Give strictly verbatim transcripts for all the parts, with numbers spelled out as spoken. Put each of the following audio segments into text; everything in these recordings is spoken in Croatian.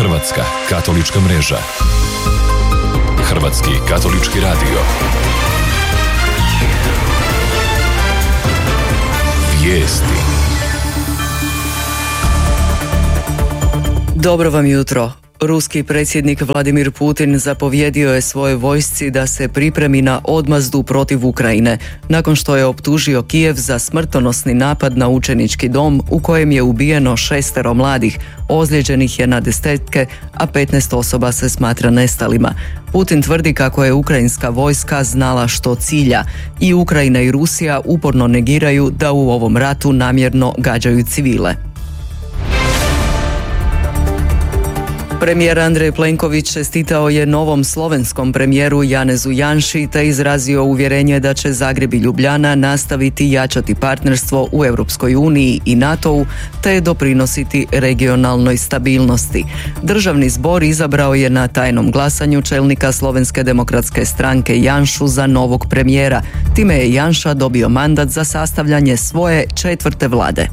Hrvatska katolička mreža. Hrvatski katolički radio. Vijesti. Dobro vam jutro. Ruski predsjednik Vladimir Putin zapovjedio je svojoj vojsci da se pripremi na odmazdu protiv Ukrajine, nakon što je optužio Kijev za smrtonosni napad na učenički dom u kojem je ubijeno šestero mladih, ozlijeđenih je na desetke, a petnaest osoba se smatra nestalima. Putin tvrdi kako je ukrajinska vojska znala što cilja i Ukrajina i Rusija uporno negiraju da u ovom ratu namjerno gađaju civile. Premijer Andrej Plenković čestitao je novom slovenskom premijeru Janezu Janši te izrazio uvjerenje da će Zagreb i Ljubljana nastaviti jačati partnerstvo u Europskoj uniji i NATO-u te doprinositi regionalnoj stabilnosti. Državni zbor izabrao je na tajnom glasanju čelnika Slovenske demokratske stranke Janšu za novog premijera. Time je Janša dobio mandat za sastavljanje svoje četvrte vlade.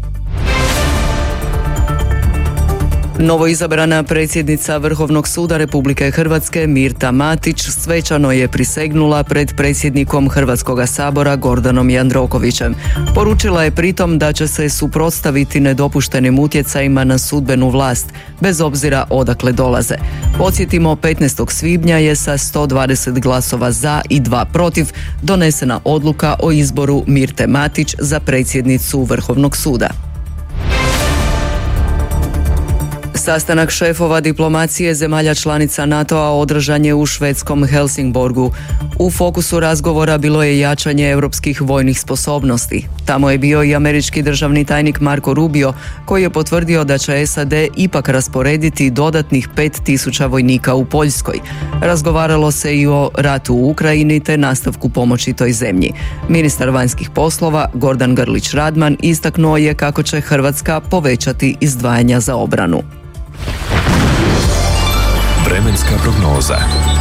Novoizabrana predsjednica Vrhovnog suda Republike Hrvatske Mirta Matić svečano je prisegnula pred predsjednikom Hrvatskoga sabora Gordanom Jandrokovićem. Poručila je pritom da će se suprotstaviti nedopuštenim utjecajima na sudbenu vlast, bez obzira odakle dolaze. Podsjetimo, petnaestog svibnja je sa sto dvadeset glasova za i dva protiv donesena odluka o izboru Mirte Matić za predsjednicu Vrhovnog suda. Sastanak šefova diplomacije zemalja članica NATO-a održan je u švedskom Helsingborgu. U fokusu razgovora bilo je jačanje europskih vojnih sposobnosti. Tamo je bio i američki državni tajnik Marco Rubio, koji je potvrdio da će S A D ipak rasporediti dodatnih pet tisuća vojnika u Poljskoj. Razgovaralo se i o ratu u Ukrajini te nastavku pomoći toj zemlji. Ministar vanjskih poslova Gordan Grlić Radman istaknuo je kako će Hrvatska povećati izdvajanja za obranu. Vremenska prognoza.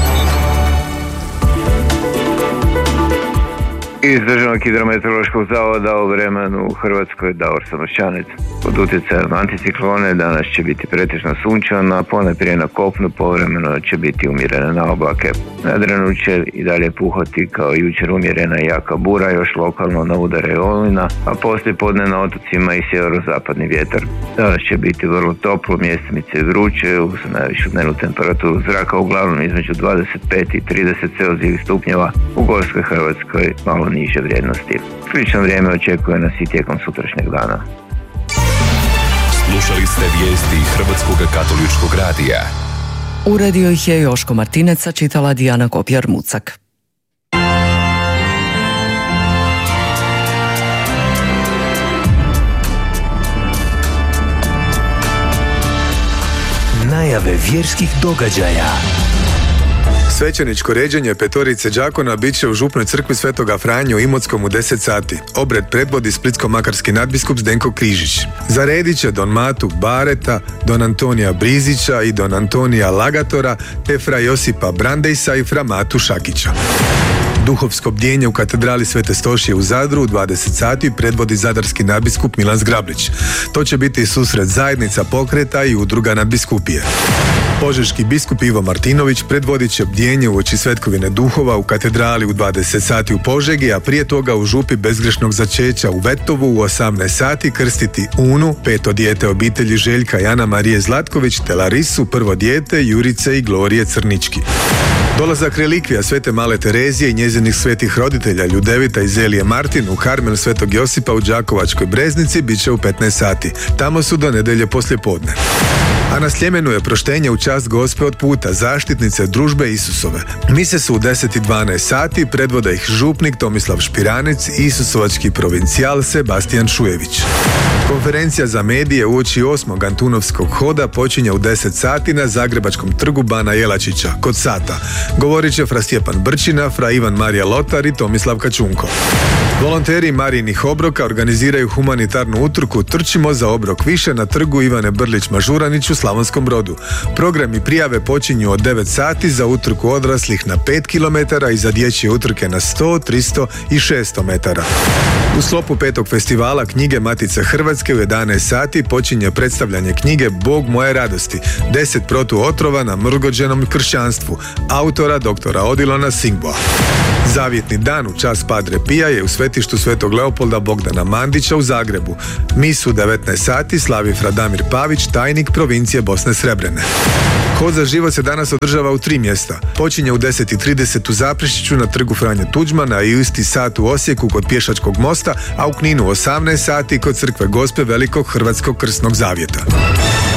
Iz Državnog hidrometeorološkog zavoda o vremenu u Hrvatskoj Davor Samošćanec. Pod utjecajem anticiklone danas će biti pretežno sunčano, a ponajprije na kopnu povremeno će biti umjerene na oblake. Na Jadranu će i dalje puhati kao jučer umjerena i jaka bura, još lokalno na udare olujna, a poslije podne na otocima i sjeverozapadni vjetar. Danas će biti vrlo toplo, mjestimice vruće, uz najvišu dnevnu temperaturu zraka uglavnom između dvadeset pet i trideset celzijevih stupnjeva, u gorskoj Hrvatskoj malo niže vrijednosti. Slično vrijeme očekuje nas i tijekom sutrašnjeg dana. Slušali ste vijesti Hrvatskog katoličkog radija. Uredio ih je Joško Martinec, a čitala Dijana Kopjar-Mucak. Najave vjerskih događaja. Svećeničko ređenje petorice đakona bit će u župnoj crkvi Svetoga Franje u Imotskom u deset sati. Obred predvodi splitsko-makarski nadbiskup Zdenko Križić. Zaredit će don Matu Bareta, don Antonija Brizića i don Antonija Lagatora, te fra Josipa Brandejsa i fra Matu Šakića. Duhovsko bdjenje u katedrali Svete Stošije u Zadru u dvadeset sati predvodi zadarski nadbiskup Milan Zgrablić. To će biti susret zajednica pokreta i udruga nadbiskupije. Požeški biskup Ivo Martinović predvodit će bdjenje uoči Svetkovine duhova u katedrali u dvadeset sati u Požegi, a prije toga u župi bezgrešnog začeća u Vetovu u osamnaest sati krstiti Unu, peto dijete obitelji Željka i Ana Marije Zlatković, te Larisu, prvo dijete Jurice i Glorije Crnički. Dolazak relikvija Svete Male Terezije i njezinih svetih roditelja Ljudevita i Zelije Martin u Karmel Svetog Josipa u Đakovačkoj Breznici bit će u petnaest sati. Tamo su do nedjelje poslijepodne. A na Sljemenu je proštenje u čast Gospe od puta, zaštitnice družbe Isusove. Mise su u deset i dvanaest sati, predvoda ih župnik Tomislav Špiranec i isusovački provincijal Sebastijan Šujević. Konferencija za medije uoči osmog Antunovskog hoda počinje u deset sati na Zagrebačkom trgu Bana Jelačića, kod sata. Govorit će fra Stjepan Brčina, fra Ivan Marija Lotar i Tomislav Kačunko. Volonteri Marijinih obroka organiziraju humanitarnu utrku Trčimo za obrok više na trgu Ivane Brlić-Mažuranić u Slavonskom Brodu. Program i prijave počinju od devet sati za utrku odraslih na pet kilometara i za dječje utrke na sto, tristo i šesto metara. U sklopu petog festivala knjige Matice Hrvatske Hrvatske u jedanaest sati počinje predstavljanje knjige Bog moje radosti, deset protuotrova na mrgođenom kršćanstvu, autora doktora Odilona Singboa. Zavjetni dan u čast Padre Pija je u svetištu Svetog Leopolda Bogdana Mandića u Zagrebu. Misu u devetnaest sati slavi Fra Damir Pavić, tajnik provincije Bosne Srebrene. Hod za život se danas održava u tri mjesta. Počinje u deset i trideset u Zaprešiću na trgu Franje Tuđmana i u isti sat u Osijeku kod Pješačkog mosta, a u Kninu u osamnaest sati kod crkve Gospe Velikog Hrvatskog krsnog zavjeta.